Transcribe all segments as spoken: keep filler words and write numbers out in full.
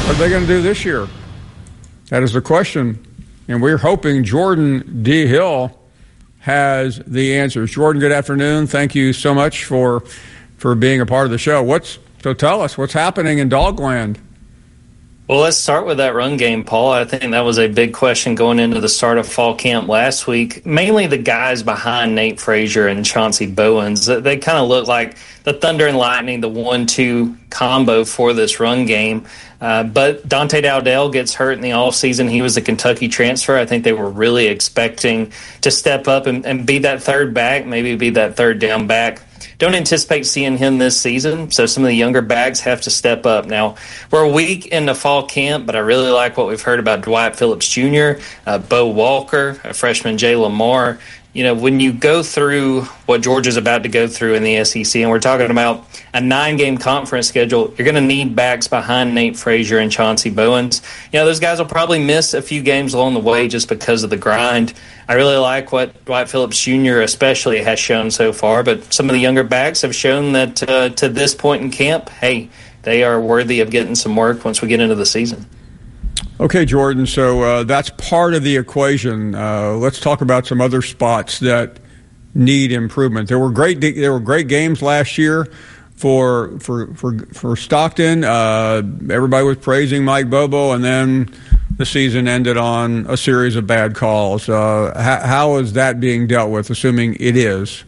What are they going to do this year? That is the question. And we're hoping Jordan D. Hill has the answers. Jordan, good afternoon. Thank you so much for for being a part of the show. What's so tell us what's happening in Dogland. Well, let's start with that run game, Paul. I think that was a big question going into the start of fall camp last week. Mainly the guys behind Nate Frazier and Chauncey Bowens. They kind of look like the Thunder and Lightning, the one two combo for this run game. Uh, but Dante Dowdell gets hurt in the offseason. He was a Kentucky transfer. I think they were really expecting to step up and, and be that third back, maybe be that third down back. Don't anticipate seeing him this season, so some of the younger backs have to step up. Now, we're a week into fall camp, but I really like what we've heard about Dwight Phillips Junior, uh, Bo Walker, a freshman Jay Lamar. You know, when you go through what Georgia's about to go through in the S E C, and we're talking about a nine-game conference schedule, you're going to need backs behind Nate Frazier and Chauncey Bowens. You know, those guys will probably miss a few games along the way just because of the grind. I really like what Dwight Phillips Junior especially has shown so far, but some of the younger backs have shown that uh, to this point in camp, hey, they are worthy of getting some work once we get into the season. Okay, Jordan, so uh, that's part of the equation. Uh, let's talk about some other spots that need improvement. There were great there were great games last year for for for, for Stockton. Uh, everybody was praising Mike Bobo, and then the season ended on a series of bad calls. Uh, how, how is that being dealt with, assuming it is?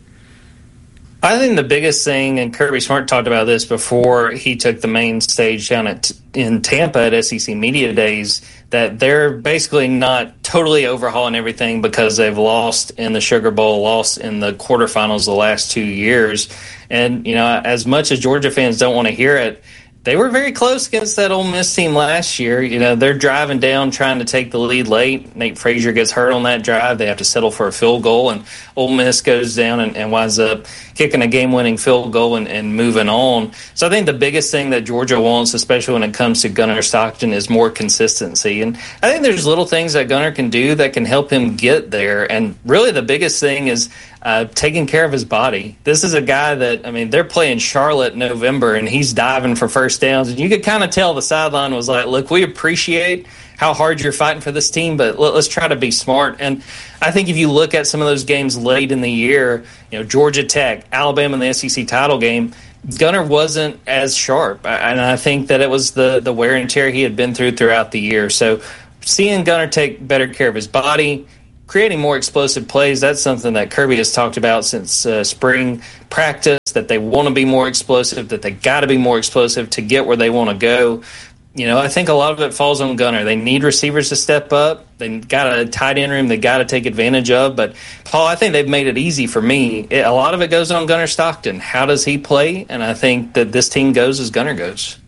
I think the biggest thing, and Kirby Smart talked about this before he took the main stage down at in Tampa at S E C Media Days, that they're basically not totally overhauling everything because they've lost in the Sugar Bowl, lost in the quarterfinals the last two years. And, you know, as much as Georgia fans don't want to hear it, they were very close against that Ole Miss team last year. You know, they're driving down, trying to take the lead late. Nate Frazier gets hurt on that drive. They have to settle for a field goal, and Ole Miss goes down and, and winds up kicking a game-winning field goal and, and moving on. So I think the biggest thing that Georgia wants, especially when it comes to Gunnar Stockton, is more consistency. And I think there's little things that Gunnar can do that can help him get there. And really the biggest thing is uh, taking care of his body. This is a guy that, I mean, they're playing Charlotte in November, and he's diving for first downs. And you could kind of tell the sideline was like, look, we appreciate how hard you're fighting for this team, but let's try to be smart. And I think if you look at some of those games late in the year, you know, Georgia Tech, Alabama in the S E C title game, Gunnar wasn't as sharp. And I think that it was the, the wear and tear he had been through throughout the year. So seeing Gunnar take better care of his body, creating more explosive plays, that's something that Kirby has talked about since uh, spring practice, that they want to be more explosive, that they got to be more explosive to get where they want to go. You know, I think a lot of it falls on Gunnar. They need receivers to step up. They got a tight end room they got to take advantage of. But, Paul, I think they've made it easy for me. It, a lot of it goes on Gunnar Stockton. How does he play? And I think that this team goes as Gunnar goes.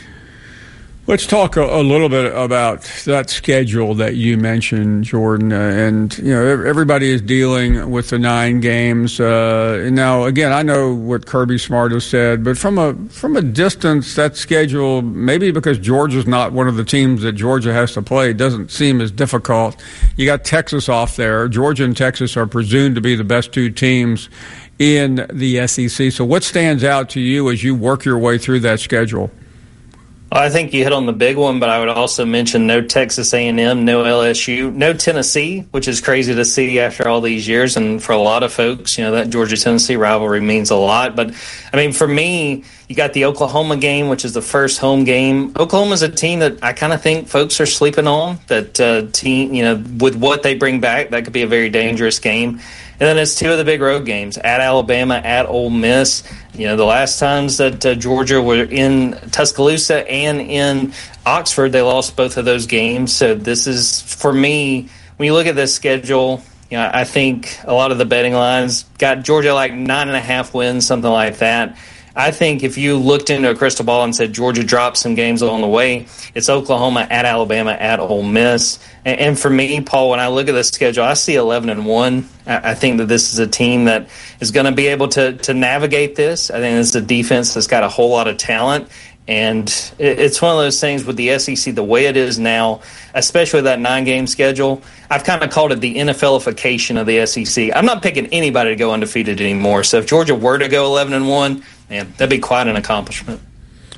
Let's talk a, a little bit about that schedule that you mentioned, Jordan. Uh, and, you know, everybody is dealing with the nine games. Uh, and now, again, I know what Kirby Smart has said, but from a from a distance, that schedule, maybe because Georgia's not one of the teams that Georgia has to play, doesn't seem as difficult. You got Texas off there. Georgia and Texas are presumed to be the best two teams in the S E C. So what stands out to you as you work your way through that schedule? Well, I think you hit on the big one, but I would also mention no Texas A and M, no L S U, no Tennessee, which is crazy to see after all these years. And for a lot of folks, you know, that Georgia-Tennessee rivalry means a lot. But, I mean, for me, you got the Oklahoma game, which is the first home game. Oklahoma's a team that I kind of think folks are sleeping on, that uh, team, you know, with what they bring back, that could be a very dangerous game. And then it's two of the big road games, at Alabama, at Ole Miss. You know, the last times that uh, Georgia were in Tuscaloosa and in Oxford, they lost both of those games. So this is, for me, when you look at this schedule, you know, I think a lot of the betting lines got Georgia like nine and a half wins, something like that. I think if you looked into a crystal ball and said Georgia dropped some games along the way, it's Oklahoma, at Alabama, at Ole Miss. And, and for me, Paul, when I look at the schedule, I see eleven and one. I, I think that this is a team that is going to be able to to navigate this. I think this is a defense that's got a whole lot of talent. And it, it's one of those things with the S E C, the way it is now, especially that nine-game schedule, I've kind of called it the N F L-ification of the S E C. I'm not picking anybody to go undefeated anymore. So if Georgia were to go eleven and one, man, that'd be quite an accomplishment.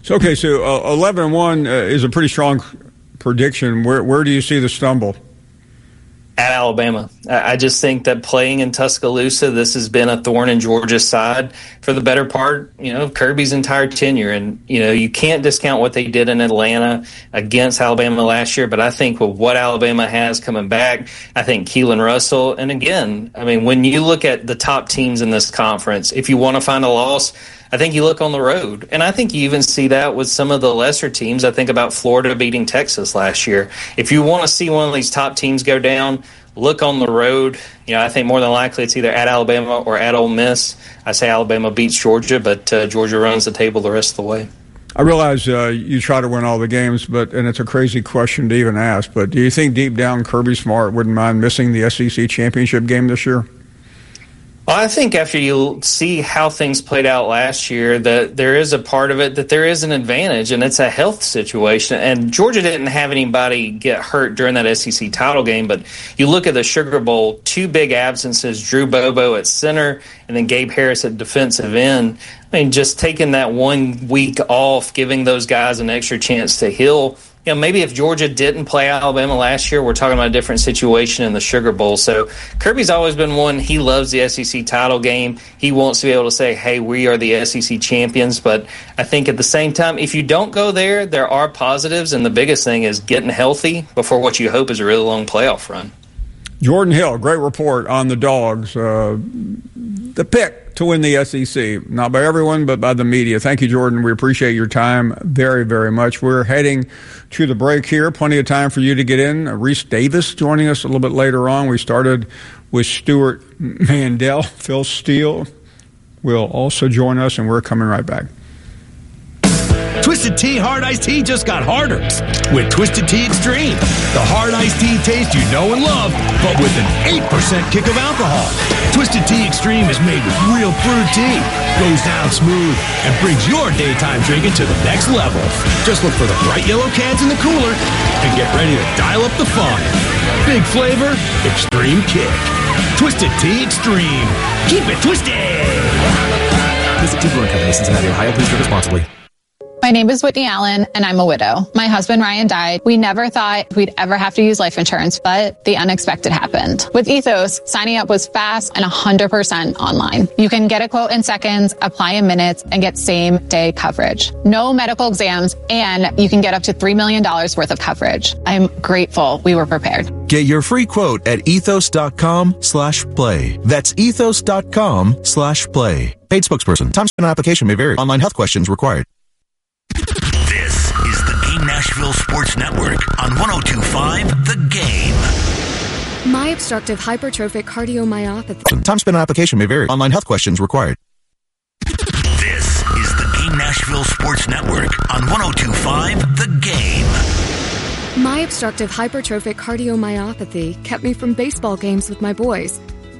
So, okay, so uh, eleven and one uh, is a pretty strong prediction. Where where do you see the stumble? At Alabama. I just think that playing in Tuscaloosa, this has been a thorn in Georgia's side for the better part, you know, Kirby's entire tenure. And, you know, you can't discount what they did in Atlanta against Alabama last year. But I think with what Alabama has coming back, I think Keelan Russell. And again, I mean, when you look at the top teams in this conference, if you want to find a loss, I think you look on the road. And I think you even see that with some of the lesser teams. I think about Florida beating Texas last year. If you want to see one of these top teams go down, look on the road. You know, I think more than likely it's either at Alabama or at Ole Miss. I say Alabama beats Georgia, but uh, Georgia runs the table the rest of the way. I realize uh, you try to win all the games, but and it's a crazy question to even ask, but do you think deep down Kirby Smart wouldn't mind missing the S E C championship game this year? Well, I think after you see how things played out last year, that there is a part of it that there is an advantage, and it's a health situation. And Georgia didn't have anybody get hurt during that S E C title game, but you look at the Sugar Bowl, two big absences, Drew Bobo at center and then Gabe Harris at defensive end. I mean, just taking that one week off, giving those guys an extra chance to heal. You know, maybe if Georgia didn't play Alabama last year, we're talking about a different situation in the Sugar Bowl. So Kirby's always been one. He loves the S E C title game. He wants to be able to say, hey, we are the S E C champions. But I think at the same time, if you don't go there, there are positives. And the biggest thing is getting healthy before what you hope is a really long playoff run. Jordan Hill, great report on the Dogs. Uh, the pick to win the S E C, not by everyone, but by the media. Thank you, Jordan. We appreciate your time very, very much. We're heading to the break here. Plenty of time for you to get in. Uh, Reese Davis joining us a little bit later on. We started with Stuart Mandel. Phil Steele will also join us, and we're coming right back. Twisted Tea Hard Iced Tea just got harder with Twisted Tea Extreme. The hard iced tea taste you know and love, but with an eight percent kick of alcohol. Twisted Tea Extreme is made with real brewed tea, goes down smooth, and brings your daytime drinking to the next level. Just look for the bright yellow cans in the cooler and get ready to dial up the fun. Big flavor, extreme kick. Twisted Tea Extreme. Keep it twisted! Visit Tea Brewing Company, Cincinnati, Ohio. Please drink responsibly. My name is Whitney Allen, and I'm a widow. My husband, Ryan, died. We never thought we'd ever have to use life insurance, but the unexpected happened. With Ethos, signing up was fast and one hundred percent online. You can get a quote in seconds, apply in minutes, and get same-day coverage. No medical exams, and you can get up to three million dollars worth of coverage. I'm grateful we were prepared. Get your free quote at ethos.com slash play. That's ethos.com slash play. Paid spokesperson. Time spent on application may vary. Online health questions required. This is the Game Nashville Sports Network on one oh two point five The Game. My obstructive hypertrophic cardiomyopathy. Time spent on application may vary. Online health questions required. This is the Game Nashville Sports Network on one oh two point five The Game. My obstructive hypertrophic cardiomyopathy kept me from baseball games with my boys,